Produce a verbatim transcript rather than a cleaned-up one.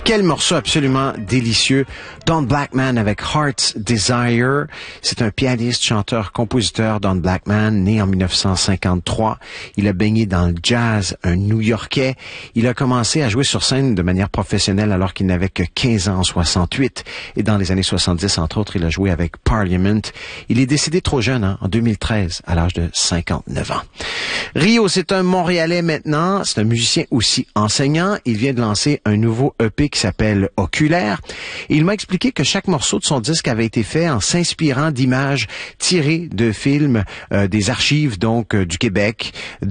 Quel morceau absolument délicieux. Don Blackman avec Heart's Desire. C'est un pianiste, chanteur, compositeur, Don Blackman, né en mille neuf cent cinquante-trois. Il a baigné dans le jazz, un New-Yorkais. Il a commencé à jouer sur scène de manière professionnelle alors qu'il n'avait que quinze ans en soixante-huit. Et dans les années soixante-dix, entre autres, il a joué avec Parliament. Il est décédé trop jeune, hein, en deux mille treize, à l'âge de cinquante-neuf ans. Rio, c'est un Montréalais maintenant. C'est un musicien aussi enseignant. Il vient de lancer un nouveau E P qui s'appelle Oculaire. Et il m'a expliqué que chaque morceau de son disque avait été fait en s'inspirant d'images tirées de films, euh, des archives donc euh, du Québec,